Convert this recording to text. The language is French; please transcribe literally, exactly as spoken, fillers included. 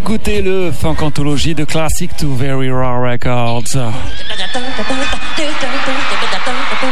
écoutez le Funk Anthology de Classic to Very Rare Records.